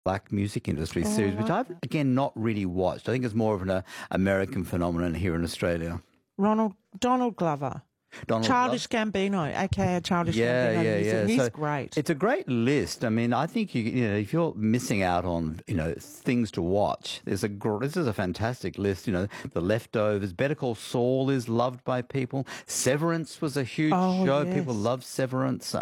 black music industry series, which I've, again, not really watched. I think it's more of an American phenomenon here in Australia. Donald Glover. Childish Gambino, aka Childish Gambino. Yeah. He's So great. it's a great list. I mean, I think if you're missing out on things to watch, this is a fantastic list. The Leftovers, Better Call Saul is loved by people. Severance was a huge show. Yes. People love Severance.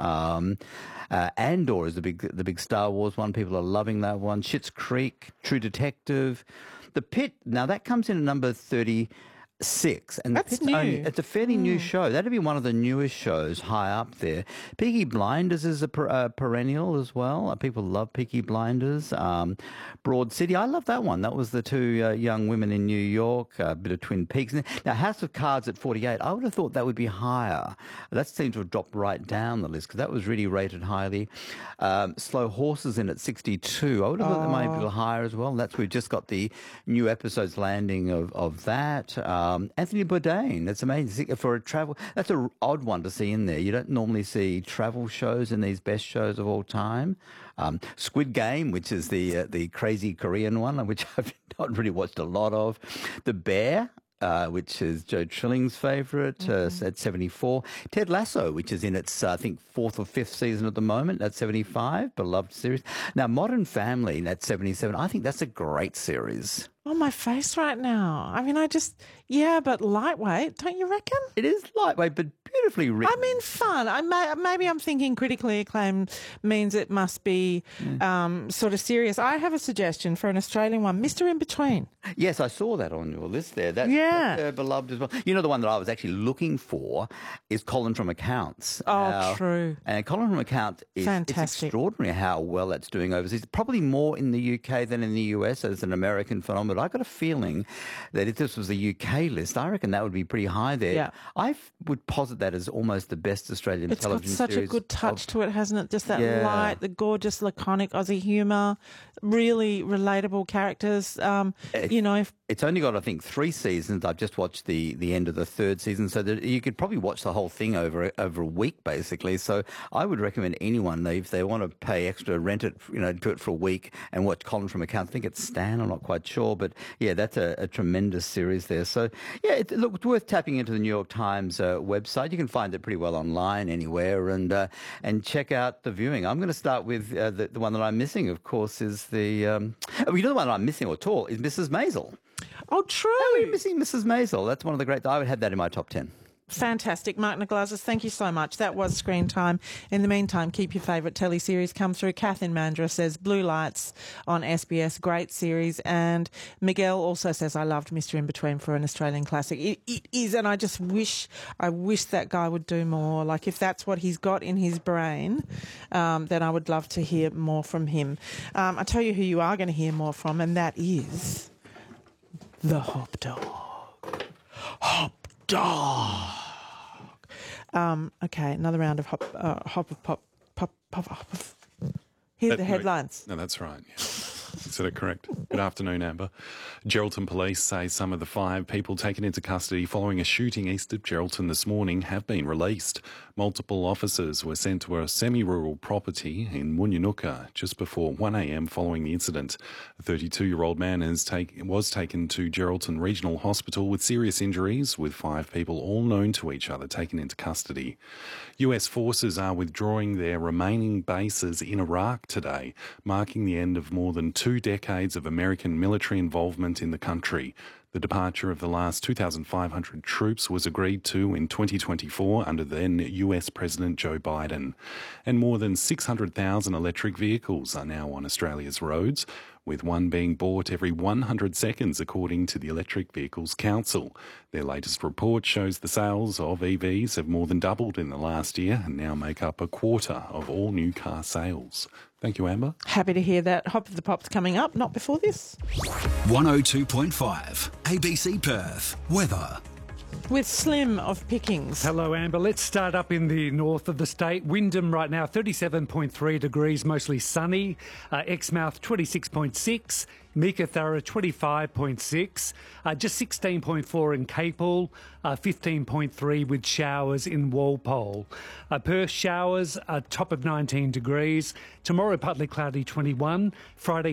Andor is the big Star Wars one. People are loving that one. Schitt's Creek, True Detective, The Pitt. Now that comes in at number 36, and That's new. It's a fairly new show. That'd be one of the newest shows high up there. Peaky Blinders is a perennial as well. People love Peaky Blinders. Broad City, I love that one. That was the two young women in New York, a bit of Twin Peaks. Now, House of Cards at 48, I would have thought that would be higher. That seems to have dropped right down the list because that was really rated highly. Slow Horses in at 62. I would have thought that might be a little higher as well. We've just got the new episodes landing of that. Anthony Bourdain, that's amazing. For a travel, that's an odd one to see in there. You don't normally see travel shows in these best shows of all time. Squid Game, which is the crazy Korean one, which I've not really watched a lot of. The Bear, which is Joe Trilling's favourite, at 74. Ted Lasso, which is in its, I think, 4th or 5th season at the moment, at 75, beloved series. Now, Modern Family, at 77, I think that's a great series. On my face right now. I mean, but lightweight, don't you reckon? It is lightweight, but beautifully written. I mean, fun. Maybe I'm thinking critically acclaimed means it must be sort of serious. I have a suggestion for an Australian one, Mr. In Between. Yes, I saw that on your list there. That's beloved as well. The one that I was actually looking for is Colin from Accounts. True. And Colin from Accounts is fantastic. It's extraordinary how well that's doing overseas. Probably more in the UK than in the US as an American phenomenon. I've got a feeling that if this was the UK list, I reckon that would be pretty high there. Yeah. I would posit that as almost the best Australian television series. It's got such a good touch to it, hasn't it? Just that light, the gorgeous, laconic Aussie humour, really relatable characters. It's only got, I think, 3 seasons. I've just watched the end of the 3rd season, so that you could probably watch the whole thing over a week, basically. So I would recommend anyone, if they want to pay extra, rent it, do it for a week and watch Colin from Accounts. I think it's Stan, I'm not quite sure, but yeah, that's a tremendous series there. So yeah, it's worth tapping into the New York Times website. You can find it pretty well online anywhere, and check out the viewing. I'm going to start with the one that I'm missing, of course, is the the one that I'm missing at all is Mrs. Maisel. Oh, true. Oh, we're missing Mrs. Maisel. That's one of the great. I would have that in my top 10. Fantastic. Mark Naglazis, thank you so much. That was Screen Time. In the meantime, keep your favourite teleseries come through. Kath in Mandurah says Blue Lights on SBS, great series. And Miguel also says, I loved Mr. In Between for an Australian classic. It is, and I wish that guy would do more. Like, if that's what he's got in his brain, then I would love to hear more from him. I tell you who you are going to hear more from, and that is the Hop Dog. Hop Dog. Okay, another round of hop. Here are the headlines. No, that's right. Yeah. Is that correct? Good afternoon, Amber. Geraldton Police say some of the 5 people taken into custody following a shooting east of Geraldton this morning have been released. Multiple officers were sent to a semi-rural property in Munyunuka just before 1 a.m. following the incident. A 32-year-old man was taken to Geraldton Regional Hospital with serious injuries, with 5 people all known to each other taken into custody. US forces are withdrawing their remaining bases in Iraq today, marking the end of more than 2 decades of American military involvement in the country. The departure of the last 2,500 troops was agreed to in 2024 under then US President Joe Biden. And more than 600,000 electric vehicles are now on Australia's roads, with one being bought every 100 seconds, according to the Electric Vehicles Council. Their latest report shows the sales of EVs have more than doubled in the last year and now make up a quarter of all new car sales. Thank you, Amber. Happy to hear that. Hop of the Pop's coming up, not before this. 102.5 ABC Perth. Weather. With Slim of Pickings. Hello, Amber. Let's start up in the north of the state. Wyndham right now, 37.3 degrees, mostly sunny. Exmouth, 26.6. Meekatharra, 25.6. Just 16.4 in Capel, 15.3 with showers in Walpole. Perth showers, top of 19 degrees. Tomorrow, partly cloudy, 21. Friday,